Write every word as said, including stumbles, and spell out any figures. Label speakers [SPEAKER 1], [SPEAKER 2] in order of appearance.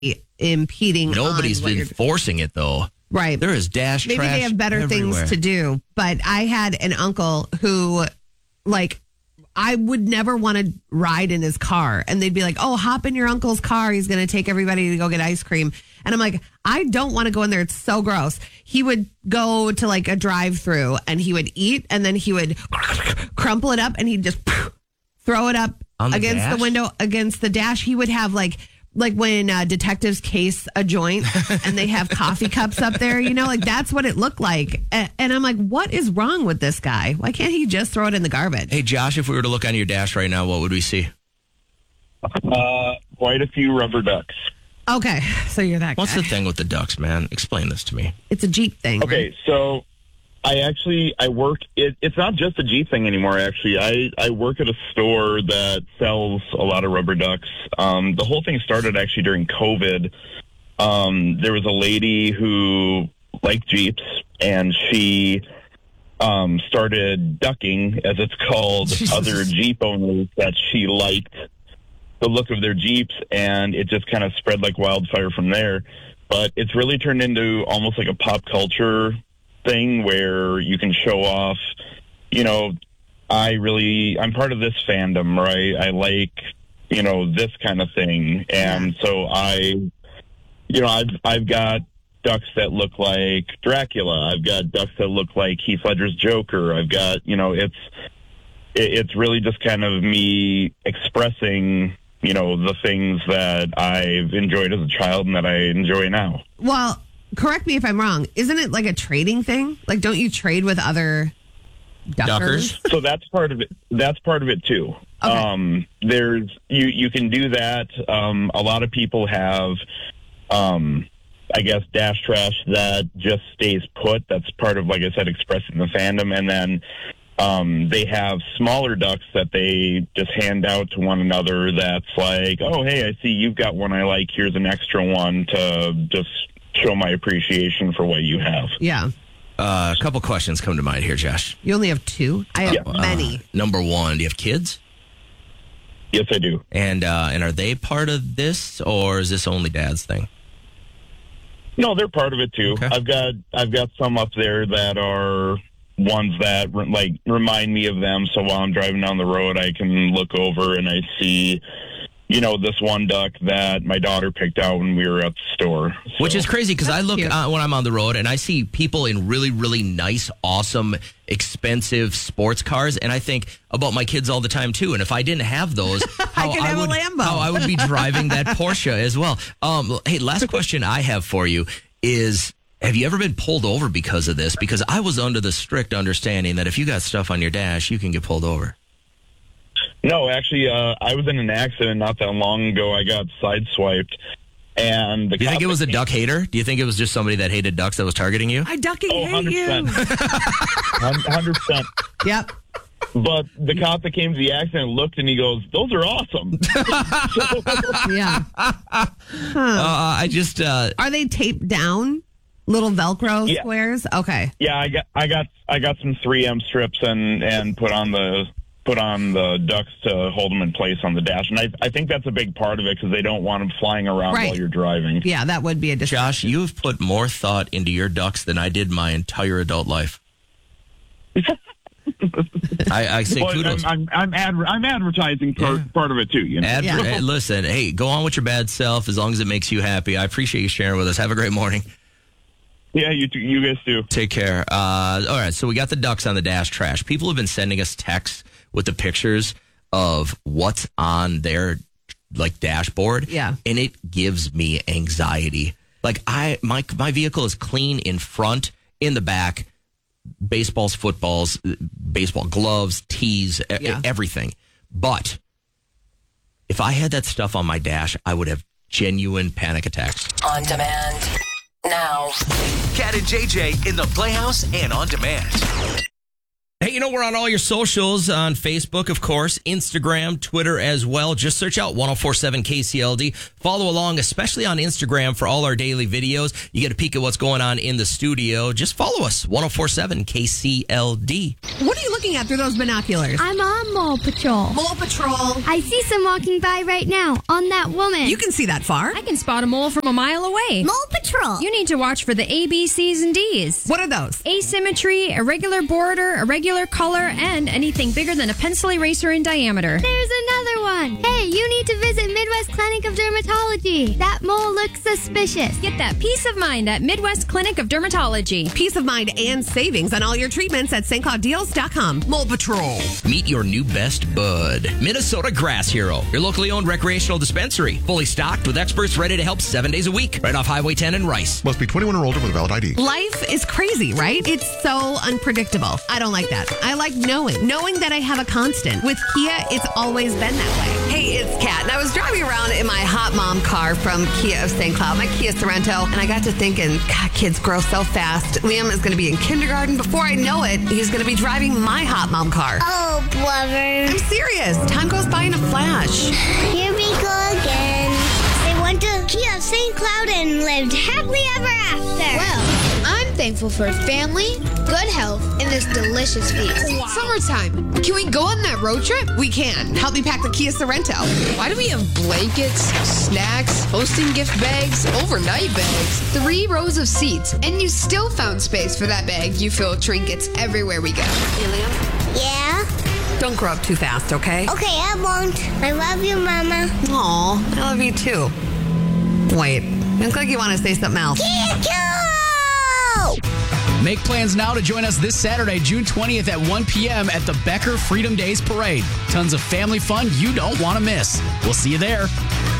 [SPEAKER 1] impeding.
[SPEAKER 2] Nobody's been forcing it, though.
[SPEAKER 1] Right.
[SPEAKER 2] There is dash
[SPEAKER 1] Maybe
[SPEAKER 2] trash
[SPEAKER 1] they have better
[SPEAKER 2] everywhere.
[SPEAKER 1] things to do. But I had an uncle who, like, I would never want to ride in his car. And they'd be like, oh, hop in your uncle's car. He's going to take everybody to go get ice cream. And I'm like, I don't want to go in there. It's so gross. He would go to like a drive through and he would eat and then he would crumple it up and he'd just throw it up
[SPEAKER 2] On the
[SPEAKER 1] against
[SPEAKER 2] dash?
[SPEAKER 1] the window, against the dash. He would have like, like when uh, detectives case a joint and they have coffee cups up there, you know, like that's what it looked like. And, and I'm like, what is wrong with this guy? Why can't he just throw it in the garbage?
[SPEAKER 2] Hey, Josh, if we were to look on your dash right now, what would we see?
[SPEAKER 3] Uh, quite a few rubber ducks.
[SPEAKER 1] Okay, so you're that
[SPEAKER 2] What's
[SPEAKER 1] guy.
[SPEAKER 2] the thing with the ducks, man? Explain this to me.
[SPEAKER 1] It's a Jeep thing.
[SPEAKER 3] Okay,
[SPEAKER 1] right?
[SPEAKER 3] so I actually I work. It, it's not just a Jeep thing anymore. Actually, I I work at a store that sells a lot of rubber ducks. Um, the whole thing started actually during COVID. Um, there was a lady who liked Jeeps, and she um, started ducking, as it's called,
[SPEAKER 1] Jesus.
[SPEAKER 3] other Jeep owners that she liked the look of their Jeeps, and it just kind of spread like wildfire from there. But it's really turned into almost like a pop culture thing where you can show off, you know, I really, I'm part of this fandom, right? I like, you know, this kind of thing. And so I, you know, I've, I've got ducks that look like Dracula. I've got ducks that look like Heath Ledger's Joker. I've got, you know, it's, it, it's really just kind of me expressing, you know, the things that I've enjoyed as a child and that I enjoy now.
[SPEAKER 1] Well, correct me if I'm wrong. Isn't it like a trading thing? Like, don't you trade with other duckers?
[SPEAKER 2] Duckers?
[SPEAKER 3] So that's part of it. That's part of it too.
[SPEAKER 1] Okay.
[SPEAKER 3] Um, there's you you can do that. Um, a lot of people have, um, I guess, dash trash that just stays put. That's part of, like I said, expressing the fandom. And then um, they have smaller ducks that they just hand out to one another. That's like, oh, hey, I see you've got one I like. Here's an extra one to just show my appreciation for what you have.
[SPEAKER 1] Yeah.
[SPEAKER 2] Uh, a couple questions come to mind here, Josh.
[SPEAKER 1] You only have two? I have
[SPEAKER 3] Yeah.
[SPEAKER 1] many.
[SPEAKER 2] Uh, number one, do you have kids?
[SPEAKER 3] Yes, I do.
[SPEAKER 2] And uh, and are they part of this, or is this only Dad's thing?
[SPEAKER 3] No, they're part of it too.
[SPEAKER 2] Okay.
[SPEAKER 3] I've got I've got some up there that are ones that like remind me of them. So while I'm driving down the road, I can look over and I see, you know, this one duck that my daughter picked out when we were at the store. So,
[SPEAKER 2] Which is crazy because I
[SPEAKER 1] That's
[SPEAKER 2] look
[SPEAKER 1] cute.
[SPEAKER 2] uh, when I'm on the road and I see people in really, really nice, awesome, expensive sports cars, and I think about my kids all the time too. And if I didn't have those, how
[SPEAKER 1] could have a
[SPEAKER 2] would
[SPEAKER 1] Lambo.
[SPEAKER 2] how I would be driving that Porsche as well. Um, hey, last question I have for you is: have you ever been pulled over because of this? Because I was under the strict understanding that if you got stuff on your dash, you can get pulled over.
[SPEAKER 3] No, actually, uh, I was in an accident not that long ago. I got sideswiped, and the
[SPEAKER 2] Do you think
[SPEAKER 3] cop
[SPEAKER 2] it was a
[SPEAKER 3] that
[SPEAKER 2] duck hater? Do you think it was just somebody that hated ducks that was targeting you?
[SPEAKER 1] I ducking
[SPEAKER 3] Oh,
[SPEAKER 1] hate you.
[SPEAKER 3] one hundred percent.
[SPEAKER 1] Yep.
[SPEAKER 3] But the cop that came to the accident looked and he goes, "Those are awesome."
[SPEAKER 1] Yeah.
[SPEAKER 2] Uh, I just uh,
[SPEAKER 1] Are they taped down? Little Velcro
[SPEAKER 3] Yeah.
[SPEAKER 1] squares? Okay.
[SPEAKER 3] Yeah, I got, I got, I got some three M strips and and put on the put on the ducks to hold them in place on the dash, and I I think that's a big part of it because they don't want them flying around
[SPEAKER 1] Right.
[SPEAKER 3] while you're driving.
[SPEAKER 1] Yeah, that would be a distraction.
[SPEAKER 2] Josh, you have put more thought into your ducks than I did my entire adult life. I, I say
[SPEAKER 3] Well,
[SPEAKER 2] kudos.
[SPEAKER 3] I'm I'm I'm, adver- I'm advertising part,
[SPEAKER 2] Yeah.
[SPEAKER 3] part of it too. You know.
[SPEAKER 2] Adver-
[SPEAKER 1] Yeah.
[SPEAKER 2] hey, listen, hey, go on with your bad self as long as it makes you happy. I appreciate you sharing with us. Have a great morning.
[SPEAKER 3] Yeah, you you guys do.
[SPEAKER 2] Take care. Uh, all right, so we got the ducks on the dash trash. People have been sending us texts with the pictures of what's on their like dashboard.
[SPEAKER 1] Yeah.
[SPEAKER 2] And it gives me anxiety. Like I my my vehicle is clean in front, in the back, baseballs, footballs, baseball gloves, tees, e-
[SPEAKER 1] Yeah.
[SPEAKER 2] everything. But if I had that stuff on my dash, I would have genuine panic attacks.
[SPEAKER 4] On demand. Now.
[SPEAKER 5] Cat and J J in the Playhouse and on demand.
[SPEAKER 2] Hey, you know, we're on all your socials on Facebook, of course, Instagram, Twitter as well. Just search out ten forty-seven K C L D. Follow along, especially on Instagram for all our daily videos. You get a peek at what's going on in the studio. Just follow us, ten forty-seven K C L D.
[SPEAKER 1] What are you looking at through those binoculars?
[SPEAKER 6] I'm on Mole Patrol.
[SPEAKER 1] Mole Patrol.
[SPEAKER 6] I see some walking by right now on that woman.
[SPEAKER 1] You can see that far.
[SPEAKER 7] I can spot a mole from a mile away.
[SPEAKER 6] Mole Patrol.
[SPEAKER 7] You need to watch for the A, B, C's, and D's.
[SPEAKER 1] What are those?
[SPEAKER 7] Asymmetry, irregular border, irregular color, and anything bigger than a pencil eraser in diameter.
[SPEAKER 6] There's another one. Hey, you need to visit Midwest Clinic of Dermatology. That mole looks suspicious.
[SPEAKER 7] Get that peace of mind at Midwest Clinic of Dermatology.
[SPEAKER 1] Peace of mind and savings on all your treatments at Saint Cloud Deals dot com. Mole Patrol.
[SPEAKER 2] Meet your new best bud, Minnesota Grass Hero, your locally owned recreational dispensary. Fully stocked with experts ready to help seven days a week. Right off Highway ten in Rice.
[SPEAKER 8] Must be twenty-one or older with a valid I D.
[SPEAKER 1] Life is crazy, right? It's so unpredictable. I don't like that. I like knowing. Knowing that I have a constant. With Kia, it's always been that way. Hey, it's Kat, and I was driving around in my hot mom car from Kia of Saint Cloud, my Kia Sorrento, and I got to thinking, God, kids grow so fast. Liam is going to be in kindergarten. Before I know it, he's going to be driving my hot mom car.
[SPEAKER 6] Oh, blubber.
[SPEAKER 1] I'm serious. Time goes by in a flash.
[SPEAKER 6] Here we go again. They went to Kia of Saint Cloud and lived happily ever after.
[SPEAKER 9] Well, I'm thankful for family, good health, and this delicious feast. Wow. Summertime. Can we go on that road trip?
[SPEAKER 1] We can. Help me pack the Kia Sorrento.
[SPEAKER 9] Why do we have blankets, snacks, hosting gift bags, overnight bags, three rows of seats, and you still found space for that bag you fill with trinkets everywhere we go?
[SPEAKER 1] Hey, Liam?
[SPEAKER 6] Yeah?
[SPEAKER 1] Don't grow up too fast, okay?
[SPEAKER 6] Okay, I won't. I love you, Mama.
[SPEAKER 1] Aw, I love you too. Wait, you look like you want to say something else.
[SPEAKER 10] Make plans now to join us this Saturday, June twentieth at one p.m. at the Becker Freedom Days Parade. Tons of family fun you don't want to miss. We'll see you there.